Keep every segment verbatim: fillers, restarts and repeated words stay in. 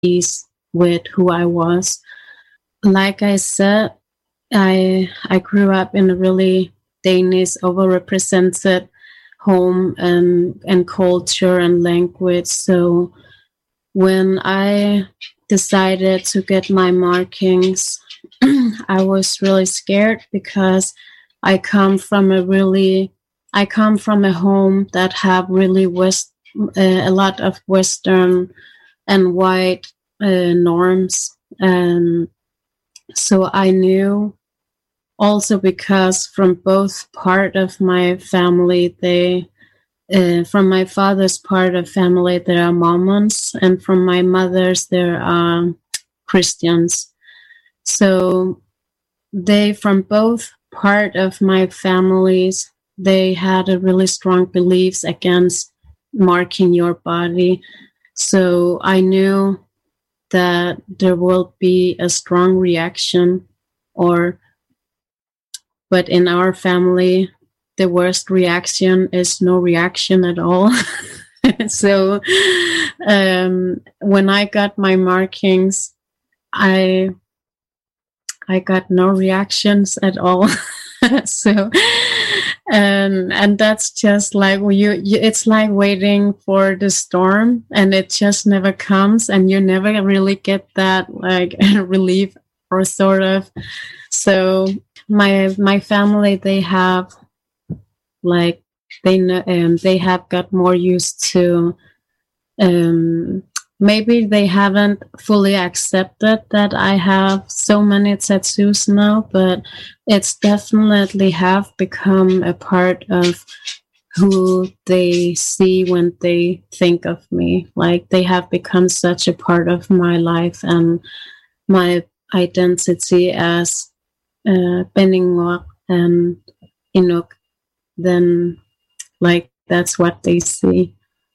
peace with who I was. Like I said, I I grew up in a really Danish overrepresented home and and culture and language. So when I decided to get my markings, I was really scared because I come from a really I come from a home that have really west uh, a lot of Western and white uh, norms, and so I knew also because from both part of my family, they uh, from my father's part of family there are Mormons, and from my mother's there are Christians. So they from both part of my families, they had a really strong beliefs against marking your body. So I knew that there will be a strong reaction, or but in our family the worst reaction is no reaction at all. So um, when I got my markings, I I got no reactions at all. So and and that's just like you, you it's like waiting for the storm and it just never comes, and you never really get that like relief or sort of. So my my family, they have like they know um, they have got more used to um maybe they haven't fully accepted that I have so many tattoos now, but it's definitely have become a part of who they see when they think of me. Like they have become such a part of my life and my identity as uh, Beningok and Inuk. Then like that's what they see.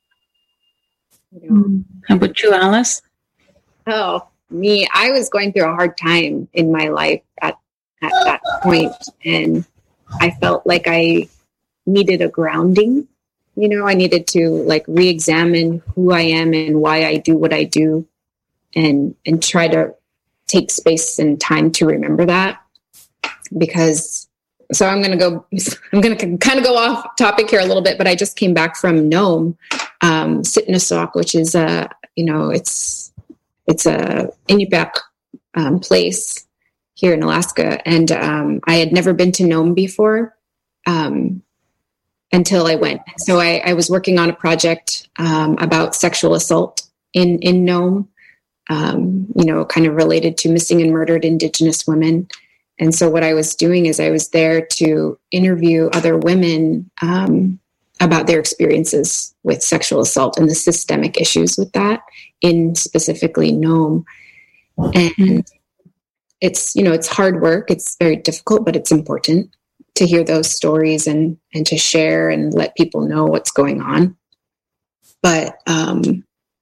Mm. How about you, Alice? Oh, me, I was going through a hard time in my life at, at that point, and I felt like I needed a grounding. You know, I needed to like re-examine who I am and why I do what I do, and and try to take space and time to remember that. Because, so I'm going to go, I'm going to kind of go off topic here a little bit, but I just came back from Nome, um, Sitnassawk, which is a, you know, it's, it's a Inupiaq um, place here in Alaska. And um, I had never been to Nome before um, until I went. So I, I was working on a project um, about sexual assault in, in Nome, um, you know, kind of related to missing and murdered Indigenous women. And so what I was doing is I was there to interview other women um, about their experiences with sexual assault and the systemic issues with that in specifically Nome. And it's, you know, it's hard work. It's very difficult, but it's important to hear those stories and, and to share and let people know what's going on. But um,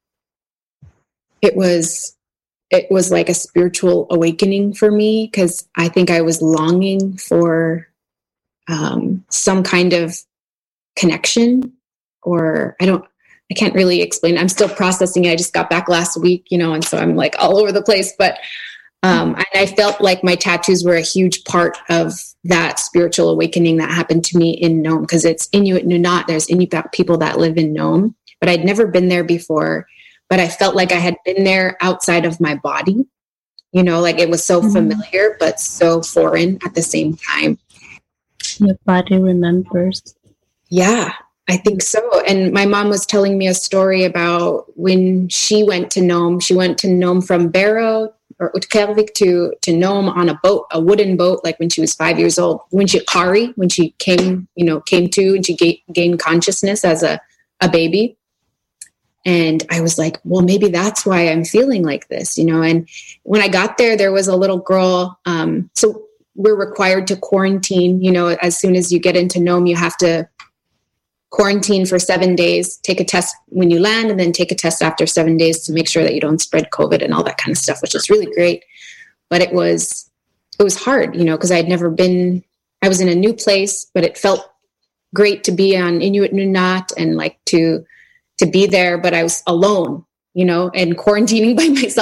it was... it was like a spiritual awakening for me, because I think I was longing for um, some kind of connection, or I don't, I can't really explain. I'm still processing it. I just got back last week, you know, and so I'm like all over the place, but um, and I felt like my tattoos were a huge part of that spiritual awakening that happened to me in Nome, because it's Inuit Nunat. There's Inupiaq people that live in Nome, but I'd never been there before. But I felt like I had been there outside of my body, you know, like it was so mm-hmm. familiar, but so foreign at the same time. Your body remembers. Yeah, I think so. And my mom was telling me a story about when she went to Nome. She went to Nome from Barrow or Utqiagvik to, to Nome on a boat, a wooden boat, like when she was five years old. When she, Kari, when she came, you know, came to and she ga- gained consciousness as a, a baby. And I was like, well, maybe that's why I'm feeling like this, you know. And when I got there, there was a little girl. Um, so we're required to quarantine, you know, as soon as you get into Nome, you have to quarantine for seven days, take a test when you land, and then take a test after seven days to make sure that you don't spread COVID and all that kind of stuff, which is really great. But it was, it was hard, you know, because I'd never been, I was in a new place, but it felt great to be on Inuit Nunat and like to, to be there, but I was alone, you know, and quarantining by myself